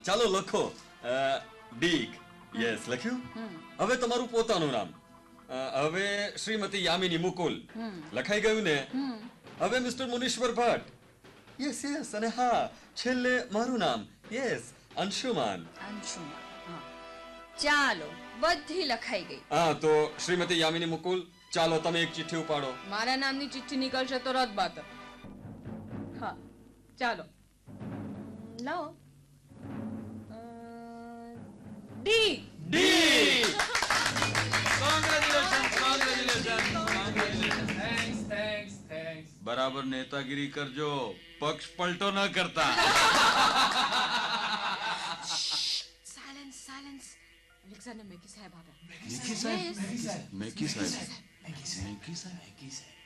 ચાલો લખો ડીક. યસ, લખ્યું. હવે તમારું પોતાનું નામ. હવે શ્રીમતી યામિની મુકુલ. લખાઈ ગયું ને? હવે મિસ્ટર મુનીશ્વર ભટ્ટ. Yes yes. અને હા, છેલ્લે મારું નામ. યસ, અંશુમાન. અંશુમાન. હા. ચાલો, બધી લખાઈ ગઈ. હા, તો શ્રીમતી યામિની મુકુલ, ચાલો તમે એક ચિઠ્ઠી ઉપાડો. મારા નામની ચિઠ્ઠી નીકળશે તો રદ બાત. હા, ચાલો લાવો. ડી. ડી. બરાબર નેતાગીરી કરજો, પક્ષ પલટો ન કરતા. Silence silence. અલેક્ઝાન્ડર મેકી સાહેબ આવ્યા. મેકી સાહેબ.